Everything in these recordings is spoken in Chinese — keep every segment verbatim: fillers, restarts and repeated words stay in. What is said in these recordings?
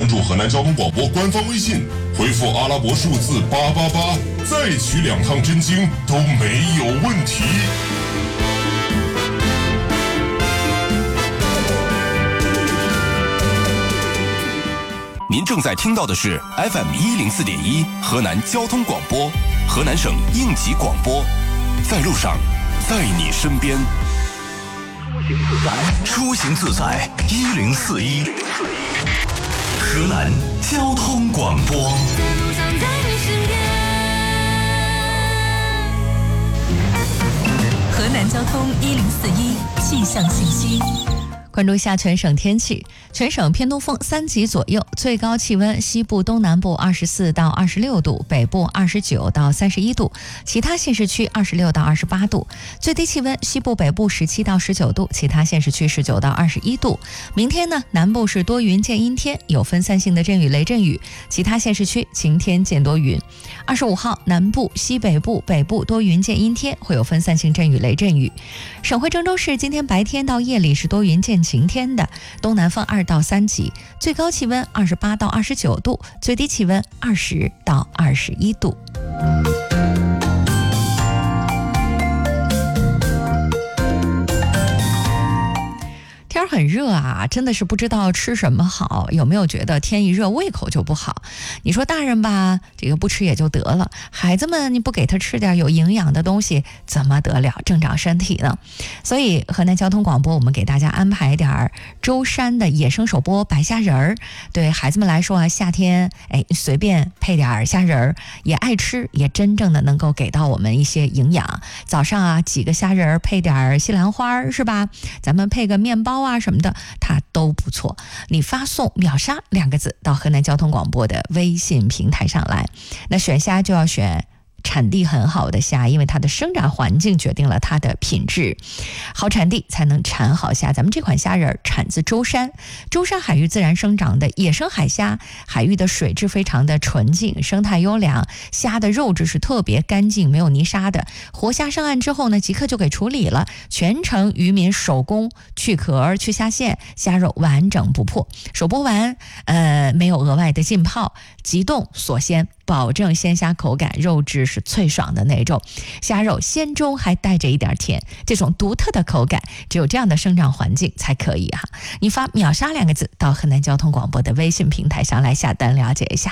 注河南交通广播官方微信，回复阿拉伯数字八八八，再取两趟真经都没有问题。 您正在听到的是 F M 一零四点一河南交通广播，河南省应急广播，在路上，在你身边。出行自在一零四一，河南交通广播。 河南交通一零四一气象信息。关注一下全省天气，全省偏东风三级左右，最高气温西部东南部二十四到二十六度，北部二十九到三十一度，其他县市区二十六到二十八度，最低气温西部北部十七到十九度，其他县市区十九到二十一度。明天呢，南部是多云见阴天，有分散性的阵雨雷阵雨，其他县市区晴天见多云。二十五号，南部、西北部、北部多云见阴天，会有分散性阵雨雷阵雨。省会郑州市今天白天到夜里是多云见晴天的，东南风二到三级，最高气温二十八到二十九度，最低气温二十到二十一度。天很热啊，真的是不知道吃什么好。有没有觉得天一热胃口就不好？你说大人吧，这个不吃也就得了，孩子们你不给他吃点有营养的东西，怎么得了正长身体呢？所以河南交通广播我们给大家安排点舟山的野生手剥白虾仁儿，对孩子们来说啊，夏天哎随便配点虾仁儿也爱吃，也真正的能够给到我们一些营养。早上啊几个虾仁儿配点西兰花是吧？咱们配个面包啊什么的，它都不错。你发送秒杀两个字到河南交通广播的微信平台上来，那选虾就要选产地很好的虾，因为它的生长环境决定了它的品质，好产地才能产好虾。咱们这款虾仁产自舟山，舟山海域自然生长的野生海虾，海域的水质非常的纯净，生态优良，虾的肉质是特别干净，没有泥沙的。活虾上岸之后呢，即刻就给处理了，全程渔民手工去壳去虾线，虾肉完整不破，手剥完呃没有额外的浸泡，急冻锁鲜，保证鲜虾口感，肉质是脆爽的那种，虾肉鲜中还带着一点甜，这种独特的口感只有这样的生长环境才可以哈。你发秒杀两个字到河南交通广播的微信平台上来下单了解一下。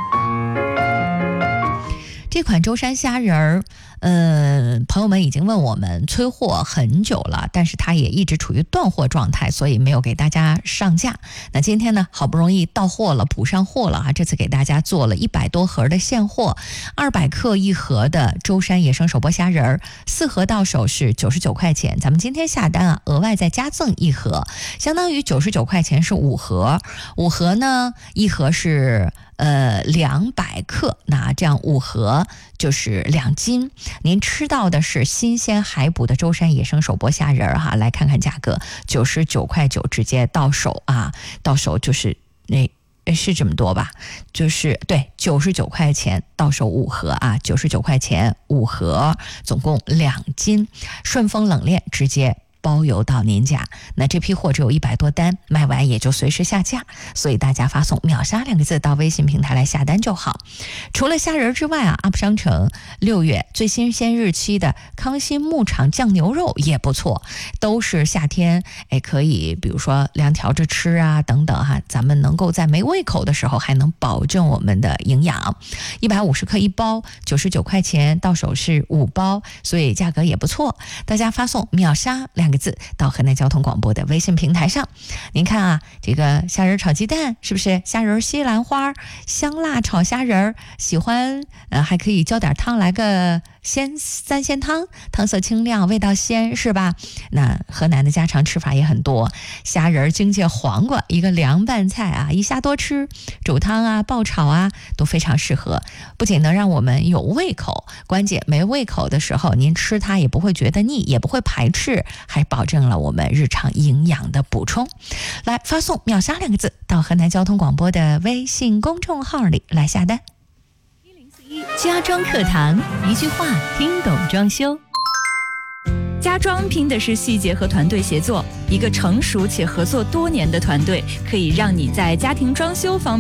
这款舟山虾仁儿，呃，朋友们已经问我们催货很久了，但是它也一直处于断货状态，所以没有给大家上架。那今天呢，好不容易到货了，补上货了啊！这次给大家做了一百多盒的现货，二百克一盒的舟山野生手剥虾仁儿，四盒到手是九十九块钱。咱们今天下单啊，额外再加赠一盒，相当于九十九块钱是五盒，五盒呢，一盒是呃两百克，那这样五盒就是两斤。您吃到的是新鲜海捕的舟山野生手剥虾仁儿哈，来看看价格，九十九块九直接到手啊，到手就是那。是这么多吧，就是对九十九块钱到手五盒啊，九十九块钱五盒，总共两斤，顺丰冷链直接包邮到您家。那这批货只有一百多单，卖完也就随时下架，所以大家发送秒杀两个字到微信平台来下单就好。除了虾仁之外啊 ，Up 商城六月最新鲜日期的康欣牧场酱牛肉也不错，都是夏天哎可以比如说凉调着吃啊等等哈，咱们能够在没胃口的时候还能保证我们的营养。一百五十克一包，九十九块钱，到手是五包，所以价格也不错。大家发送秒杀两个字到河南交通广播的微信平台上。您看啊，这个虾仁炒鸡蛋是不是虾仁西兰花香辣炒虾仁，喜欢呃还可以浇点汤，来个鲜三鲜汤，汤色清亮，味道鲜是吧？那河南的家常吃法也很多，虾仁京芥黄瓜一个凉拌菜啊，一虾多吃，煮汤啊爆炒啊都非常适合，不仅能让我们有胃口，关键没胃口的时候您吃它也不会觉得腻，也不会排斥，还保证了我们日常营养的补充。来发送秒杀两个字到河南交通广播的微信公众号里来下单。一零四一家装课堂，一句话听懂装修。 家装拼的是细节和团队协作，一个成熟且合作多年的团队可以让你在家庭装修方面